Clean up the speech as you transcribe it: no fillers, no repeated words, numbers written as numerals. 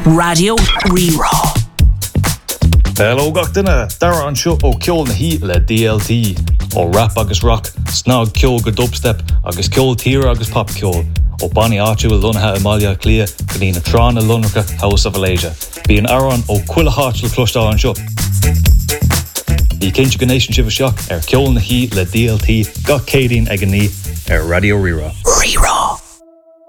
Radio Rerá. Hello gach duine, dara an seo ó ceol na hí le DLT, ó rap agus rock, snog ceol go dubstep, agus ceol tír agus pop ceol, ó Bonnie áitiú lunathe Amalia Clia, go dtí na trán na lunracha House of Malaysia. Bí an aran ó cuile háit le clostá an seo. Í cinnte go nation sibh seach ceol na hí le DLT gach cédín ag an ní Radio Rerá. Rerá.